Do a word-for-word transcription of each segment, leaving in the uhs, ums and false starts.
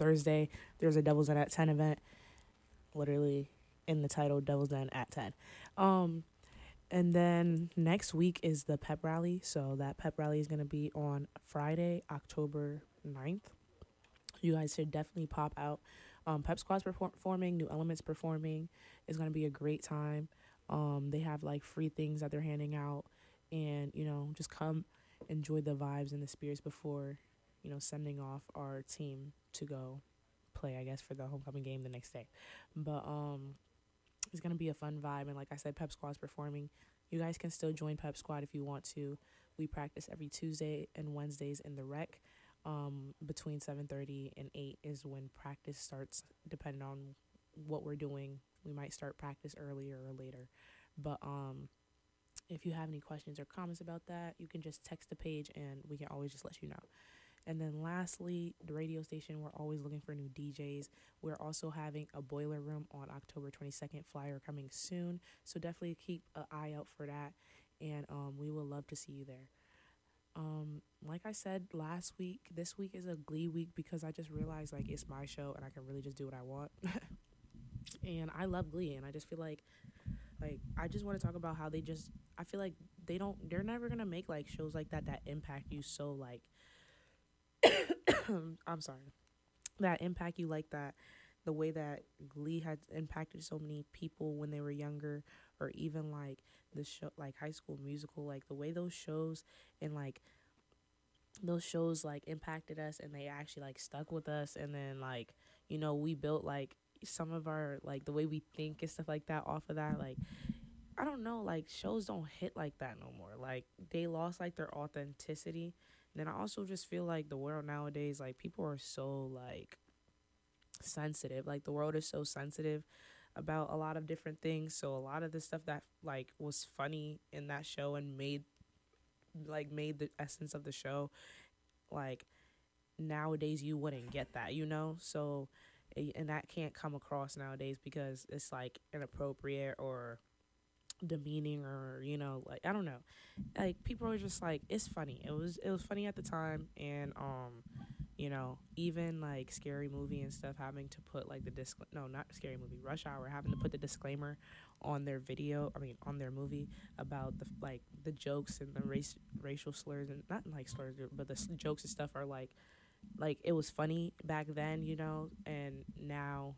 Thursday, there's a Devil's Den at ten event. Literally in the title, Devil's Den at ten. Um, and then next week is the pep rally. So that pep rally is going to be on Friday, October ninth. You guys should definitely pop out. Um, Pep Squad's performing, New Elements performing. It's going to be a great time. Um, they have like free things that they're handing out, and, you know, just come enjoy the vibes and the spirits before, you know, sending off our team to go play, I guess, for the homecoming game the next day. But um, it's going to be a fun vibe. And like I said, Pep Squad's performing. You guys can still join Pep Squad if you want to. We practice every Tuesday and Wednesdays in the rec. Um, between seven thirty and eight is when practice starts, depending on what we're doing. We might start practice earlier or later. But um, if you have any questions or comments about that, you can just text the page and we can always just let you know. And then lastly, the radio station, we're always looking for new D Js. We're also having a boiler room on October twenty-second, flyer coming soon. So definitely keep an eye out for that. And um, we would love to see you there. Um, like I said last week, this week is a Glee week because I just realized, like, it's my show and I can really just do what I want. And I love Glee, and I just feel like, like, I just want to talk about how they just, I feel like they don't, they're never going to make, like, shows like that that impact you so, like, I'm sorry, that impact you like that, the way that Glee had impacted so many people when they were younger, or even, like, the show, like High School Musical, like the way those shows and like those shows like impacted us and they actually like stuck with us, and then like, you know, we built like some of our like the way we think and stuff like that off of that. Like, I don't know, like shows don't hit like that no more. Like they lost like their authenticity. And then I also just feel like the world nowadays, like people are so like sensitive. Like the world is so sensitive about a lot of different things. So a lot of the stuff that like was funny in that show and made like made the essence of the show, like nowadays you wouldn't get that, you know. So and that can't come across nowadays because it's like inappropriate or demeaning, or, you know, like I don't know, like people are just like, it's funny. It was it was funny at the time. And um you know, even like Scary Movie and stuff having to put like the disc no not Scary Movie, Rush Hour having to put the disclaimer on their video, I mean on their movie, about the like the jokes and the race racial slurs, and not like slurs, but the jokes and stuff are like like it was funny back then, you know. And now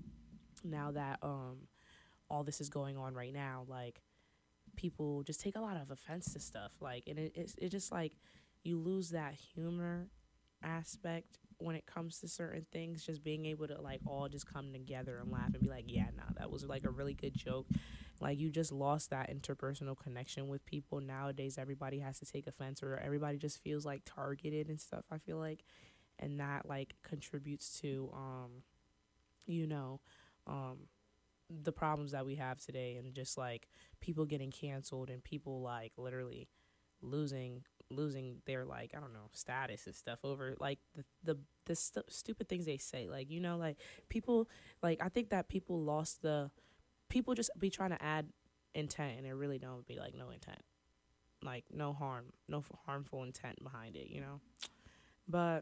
now that um all this is going on right now, like people just take a lot of offense to stuff, like, and it it's it just like you lose that humor aspect when it comes to certain things, just being able to like all just come together and laugh and be like, yeah, nah, that was like a really good joke. Like you just lost that interpersonal connection with people. Nowadays everybody has to take offense, or everybody just feels like targeted and stuff, I feel like. And that like contributes to um you know um the problems that we have today, and just like people getting canceled and people like literally losing losing their like, I don't know, status and stuff over like the the, the st- stupid things they say. Like, you know, like people, like I think that people lost the people just be trying to add intent, and it really don't be like no intent, like no harm, no f- harmful intent behind it, you know. But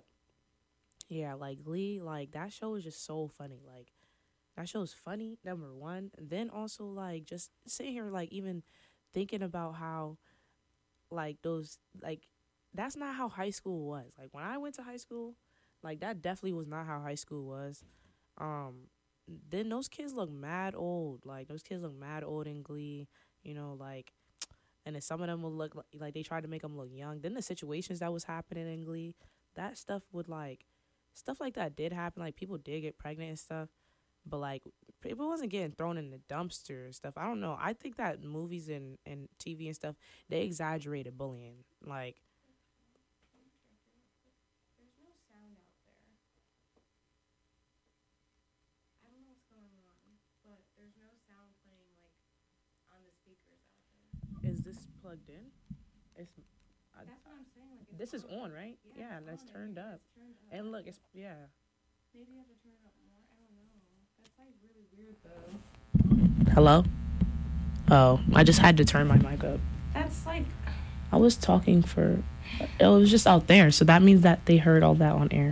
yeah, like Glee, like that show is just so funny. Like that show is funny, number one. And then also like just sitting here like even thinking about how like those like that's not how high school was. Like when I went to high school, like that definitely was not how high school was. Um then those kids look mad old. Like those kids look mad old in Glee, you know, like, and then some of them will look like, like they tried to make them look young. Then the situations that was happening in Glee, that stuff would like stuff like that did happen. Like people did get pregnant and stuff. But, like, people wasn't getting thrown in the dumpster and stuff. I don't know. I think that movies and, and T V and stuff, they exaggerated bullying. Like, There's no sound out there. I don't know what's going on, but there's no sound playing, like, on the speakers out there. is this plugged in? It's. I, That's what I'm saying. Like, it's this is on. on, right? Yeah, Yeah, and it's that's on. turned It- up. It's turned up. And look, it's, yeah. Maybe you have to turn it up more. I don't know. That's, like, really weird, though. Hello? Oh, I just had to turn my mic up. That's, like... I was talking for, it was just out there. So that means that they heard all that on air.